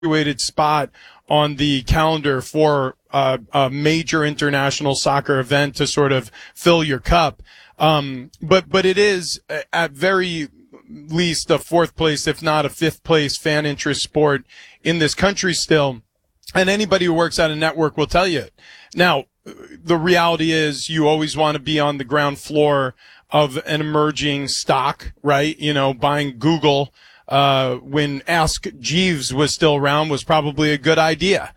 evaluated spot on the calendar for a major international soccer event to sort of fill your cup. But it is at very least a fourth place, if not a fifth place fan interest sport in this country still. And anybody who works at a network will tell you it. Now, the reality is you always want to be on the ground floor of an emerging stock, right? You know, buying Google, when Ask Jeeves was still around was probably a good idea.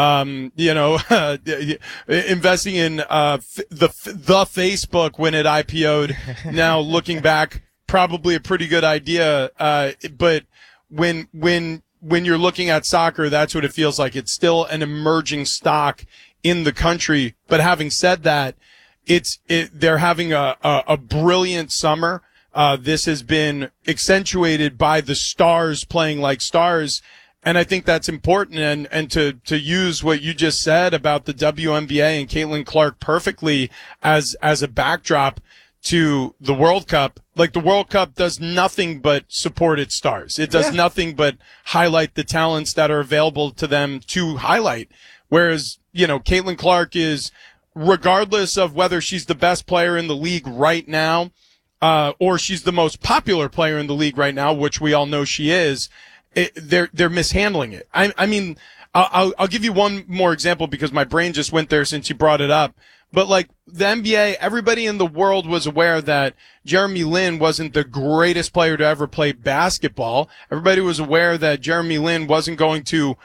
Investing in, the Facebook when it IPO'd, now looking back, probably a pretty good idea. But when you're looking at soccer, that's what it feels like. It's still an emerging stock in the country. But having said that, they're having a brilliant summer. This has been accentuated by the stars playing like stars. And I think that's important. And to use what you just said about the WNBA and Caitlin Clark perfectly as a backdrop to the World Cup. Like, the World Cup does nothing but support its stars. It does nothing but highlight the talents that are available to them to highlight. Whereas, Caitlin Clark is, regardless of whether she's the best player in the league right now, or she's the most popular player in the league right now, which we all know she is, they're mishandling it. I mean, I'll give you one more example because my brain just went there since you brought it up. But like the NBA, everybody in the world was aware that Jeremy Lin wasn't the greatest player to ever play basketball. Everybody was aware that Jeremy Lin wasn't going to,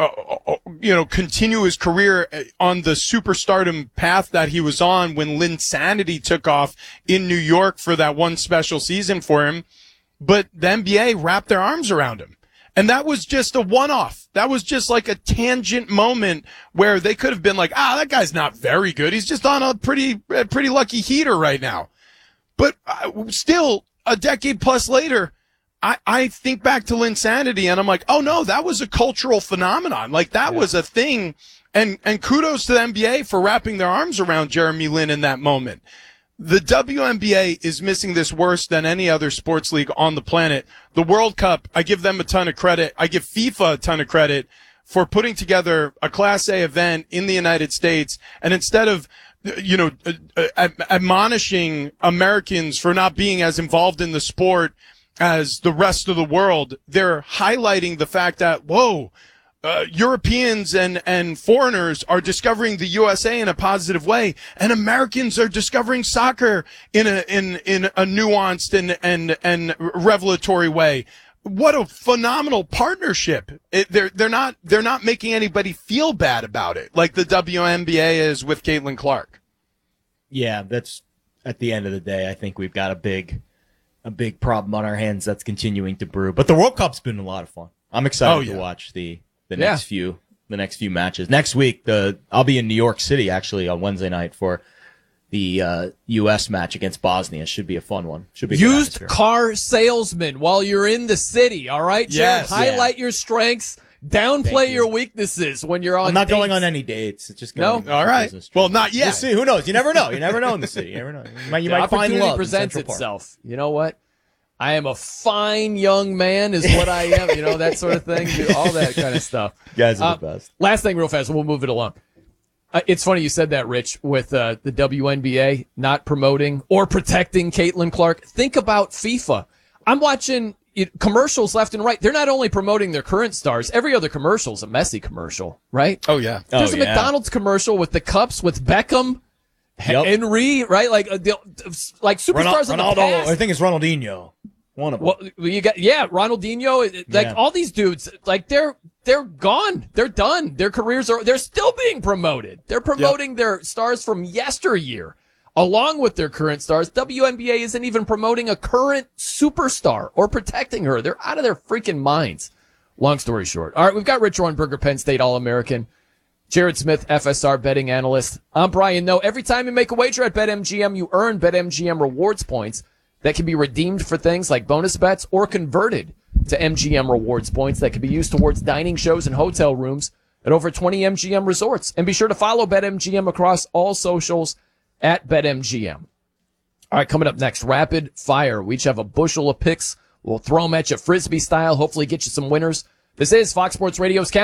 continue his career on the superstardom path that he was on when Linsanity took off in New York for that one special season for him. But the NBA wrapped their arms around him. And that was just a one-off. That was just like a tangent moment where they could have been like, that guy's not very good. He's just on a pretty lucky heater right now. But still, a decade plus later, I think back to Linsanity and I'm like, oh no, that was a cultural phenomenon. Like, that was a thing. And kudos to the NBA for wrapping their arms around Jeremy Lin in that moment. The WNBA is missing this worse than any other sports league on the planet. The World Cup, I give them a ton of credit. I give FIFA a ton of credit for putting together a Class A event in the United States. And instead of, admonishing Americans for not being as involved in the sport as the rest of the world, they're highlighting the fact that, Europeans and foreigners are discovering the USA in a positive way, and Americans are discovering soccer in a nuanced and revelatory way. What a phenomenal partnership! They're not making anybody feel bad about it like the WNBA is with Caitlin Clark. Yeah, that's, at the end of the day, I think we've got a big problem on our hands that's continuing to brew. But the World Cup's been a lot of fun. I'm excited to watch the next few matches. Next week, I'll be in New York City actually on Wednesday night for the U.S. match against Bosnia. Should be a fun one. Should be used car salesman while you're in the city. All right, Jared? Yes. Highlight your strengths. Downplay your weaknesses when you're on. I'm not dates. going on any dates. It's just going all right. Well, not yet. We'll see. Who knows? You never know. You never know in the city. You never know. You might find love. Presents itself. You know what? I am a fine young man is what I am, that sort of thing, all that kind of stuff. You guys are the best. Last thing real fast, and we'll move it along. It's funny you said that, Rich, with the WNBA not promoting or protecting Caitlin Clark. Think about FIFA. I'm watching commercials left and right. They're not only promoting their current stars. Every other commercial is a Messi commercial, right? Oh, yeah. There's a McDonald's commercial with the cups with Beckham. Henry, right? Like superstars in the past. I think it's Ronaldinho. One of them. Well, you got Ronaldinho. All these dudes, like they're gone. They're done. Their careers they're still being promoted. They're promoting their stars from yesteryear, along with their current stars. WNBA isn't even promoting a current superstar or protecting her. They're out of their freaking minds. Long story short. All right, we've got Rich Rohrnberger, Penn State All-American. Jared Smith, FSR betting analyst. I'm Brian Noe. Every time you make a wager at BetMGM, you earn BetMGM rewards points that can be redeemed for things like bonus bets or converted to MGM rewards points that can be used towards dining shows and hotel rooms at over 20 MGM resorts. And be sure to follow BetMGM across all socials at BetMGM. All right, coming up next, rapid fire. We each have a bushel of picks. We'll throw them at you Frisbee style, hopefully get you some winners. This is Fox Sports Radio's